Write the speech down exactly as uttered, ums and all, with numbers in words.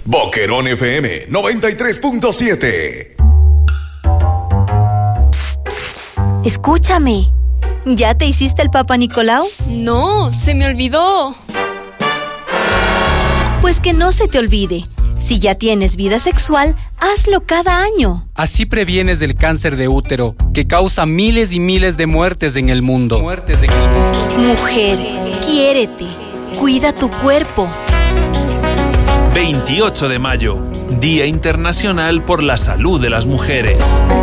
Boquerón F M noventa y tres punto siete. Escúchame, ¿ya te hiciste el Papa Nicolau? No, se me olvidó. Pues que no se te olvide. Si ya tienes vida sexual, hazlo cada año. Así previenes del cáncer de útero, que causa miles y miles de muertes en el mundo. Muertes en el mundo. Mujer, quiérete, cuida tu cuerpo. veintiocho de mayo, Día Internacional por la Salud de las Mujeres.